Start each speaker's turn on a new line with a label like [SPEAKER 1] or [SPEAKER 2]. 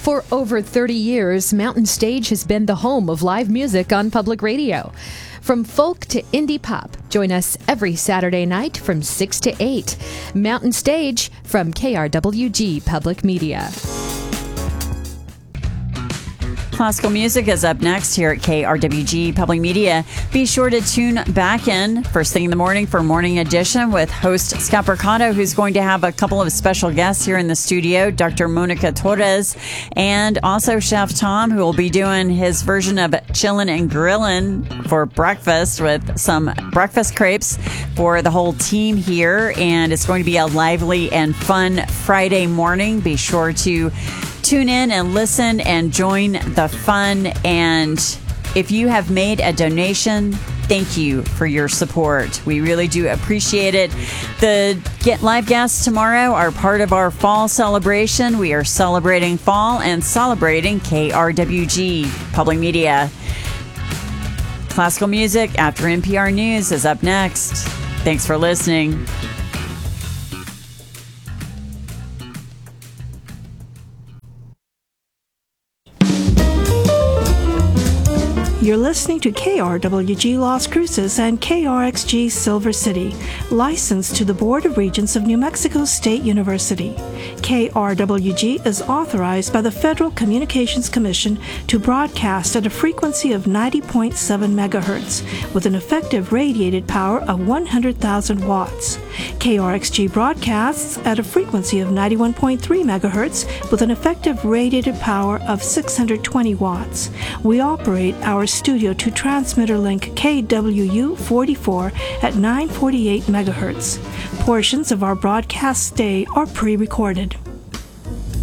[SPEAKER 1] For over 30 years, Mountain Stage has been the home of live music on public radio. From folk to indie pop, join us every Saturday night from 6 to 8. Mountain Stage from KRWG Public Media.
[SPEAKER 2] Classical music is up next here at KRWG Public Media. Be sure to tune back in first thing in the morning for Morning Edition with host Scott Mercado, who's going to have a couple of special guests here in the studio, Dr. Monica Torres, and also Chef Tom, who will be doing his version of Chillin' and Grillin' for breakfast with some breakfast crepes for the whole team here. And it's going to be a lively and fun Friday morning. Be sure to tune in and listen and join the fun. And if you have made a donation, thank you for your support. We really do appreciate it. The live guests tomorrow are part of our fall celebration. We are celebrating fall and celebrating KRWG Public Media. Classical music after NPR News is up next. Thanks for listening.
[SPEAKER 3] You're listening to KRWG Las Cruces and KRXG Silver City, licensed to the Board of Regents of New Mexico State University. KRWG is authorized by the Federal Communications Commission to broadcast at a frequency of 90.7 megahertz with an effective radiated power of 100,000 watts. KRXG broadcasts at a frequency of 91.3 megahertz with an effective radiated power of 620 watts. We operate our Studio to transmitter link KWU-44 at 948 megahertz. Portions of our broadcast day are pre-recorded.